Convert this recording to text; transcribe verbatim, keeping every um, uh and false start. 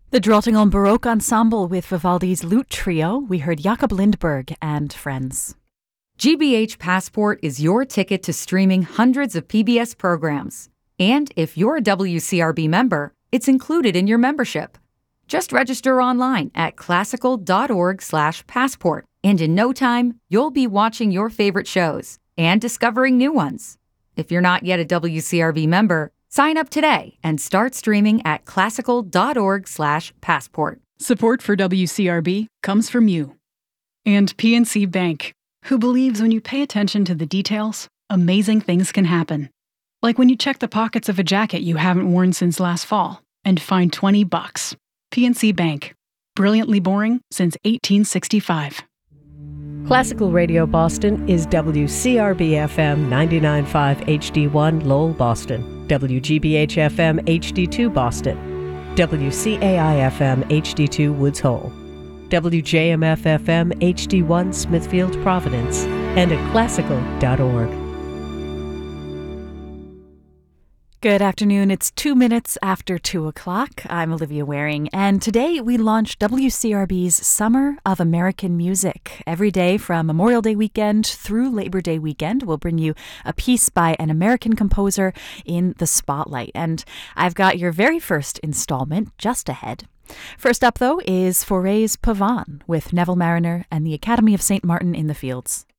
The Drottningholm Baroque Ensemble with Vivaldi's Lute Trio. We heard Jakob Lindberg and Friends. G B H Passport is your ticket to streaming hundreds of P B S programs. And if you're a W C R B member, it's included in your membership. Just register online at classical.org slash passport. And in no time, you'll be watching your favorite shows and discovering new ones. If you're not yet a W C R B member, sign up today and start streaming at classical.org slash passport. Support for W C R B comes from you. And P N C Bank, who believes when you pay attention to the details, amazing things can happen. Like when you check the pockets of a jacket you haven't worn since last fall and find twenty bucks. P N C Bank. Brilliantly boring since eighteen sixty-five. Classical Radio Boston is W C R B F M ninety-nine point five H D one Lowell, Boston, W G B H F M H D two Boston, W C A I F M H D two Woods Hole, W J M F F M H D one Smithfield, Providence, and at classical dot org. Good afternoon. It's two minutes after two o'clock. I'm Olivia Waring, and today we launch W C R B's Summer of American Music. Every day from Memorial Day weekend through Labor Day weekend, we'll bring you a piece by an American composer in the spotlight. And I've got your very first installment just ahead. First up, though, is Fauré's Pavane with Neville Marriner and the Academy of Saint Martin in the Fields.